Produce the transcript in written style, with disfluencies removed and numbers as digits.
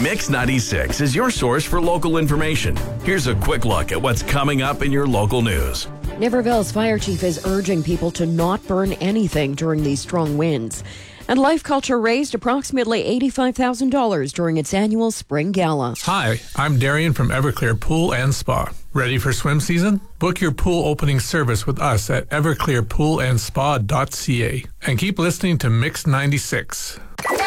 Mix 96 is your source for local information. Here's a quick look at what's coming up in your local news. Niverville's fire chief is urging people to not burn anything during these strong winds. And Life Culture raised approximately $85,000 during its annual spring gala. Hi, I'm Darian from Everclear Pool and Spa. Ready for swim season? Book your pool opening service with us at everclearpoolandspa.ca. And keep listening to Mix 96.